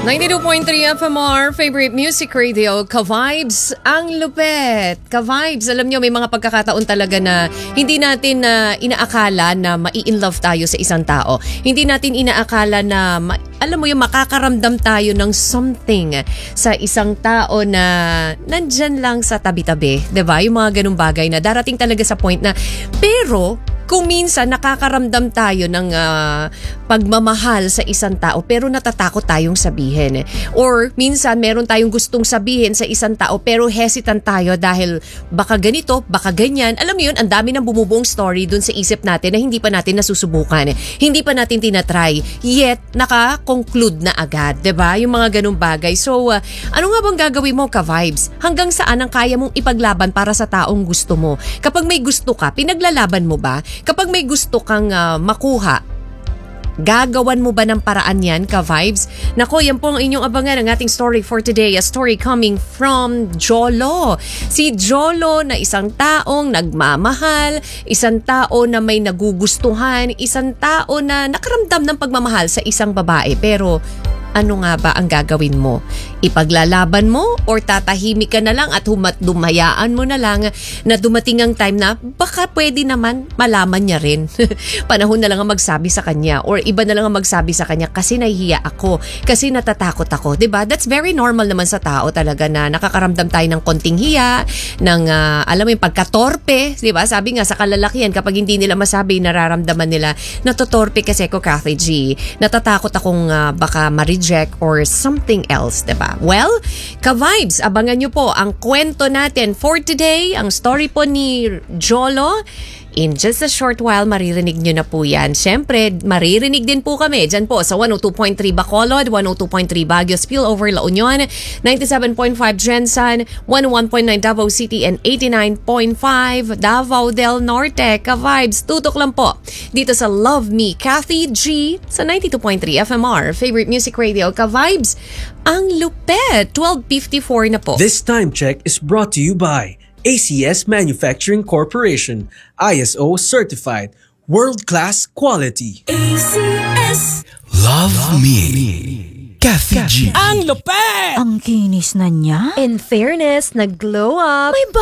92.3 FMR, favorite music radio, Ka-Vibes, ang lupet. Ka-Vibes, alam nyo may mga pagkakataon talaga na hindi natin inaakala na mai-inlove tayo sa isang tao. Hindi natin inaakala na, alam mo yung makakaramdam tayo ng something sa isang tao na nandyan lang sa tabi-tabi. Diba? Yung mga ganung bagay na darating talaga sa point na, pero kung minsan nakakaramdam tayo ng pagmamahal sa isang tao pero natatakot tayong sabihin. Or minsan meron tayong gustong sabihin sa isang tao pero hesitant tayo dahil baka ganito, baka ganyan. Alam mo yun, ang dami ng bumubuong story dun sa isip natin na hindi pa natin nasusubukan. Hindi pa natin tinatry. Yet, naka-conclude na agad. Diba? Yung mga ganung bagay. So, ano nga bang gagawin mo, Ka-Vibes? Hanggang saan ang kaya mong ipaglaban para sa taong gusto mo? Kapag may gusto ka, pinaglalaban mo ba? Kapag may gusto kang makuha, gagawan mo ba ng paraan yan, Ka-Vibes? Nako, yan po ang inyong abangan ang ating story for today. A story coming from Jolo. Si Jolo na isang taong nagmamahal, isang tao na may nagugustuhan, isang tao na nakaramdam ng pagmamahal sa isang babae. Pero ano nga ba ang gagawin mo? Ipaglalaban mo or tatahimik ka na lang at dumayaan mo na lang na dumating ang time na baka pwede naman malaman niya rin. Panahon na lang ang magsabi sa kanya or iba na lang ang magsabi sa kanya kasi nahihiya ako, kasi natatakot ako. Diba? That's very normal naman sa tao talaga na nakakaramdam tayo ng konting hiya, ng alam mo yung pagkatorpe. Diba? Sabi nga sa kalalakihan kapag hindi nila masabi, nararamdaman nila natotorpe kasi ako, Kathy G. Natatakot akong baka ma-reject or something else, diba? Well, Ka-Vibes, abangan nyo po ang kwento natin for today, ang story po ni Jolo. In just a short while, maririnig nyo na po yan. Siyempre, maririnig din po kami dyan po sa 102.3 Bacolod, 102.3 Baguio Spillover, La Union, 97.5 Jensen, 101.9 Davao City, and 89.5 Davao del Norte. Ka-Vibes, tutok lang po dito sa Love Me, Kathy G, sa 92.3 FMR, favorite music radio. Ka-Vibes, ang lupet, 12:54 na po. This time check is brought to you by ACS Manufacturing Corporation, ISO certified, world-class quality. ACS. Love Me, Kathy G. Ang lupet! Ang kinis na niya. In fairness, nag-glow up. May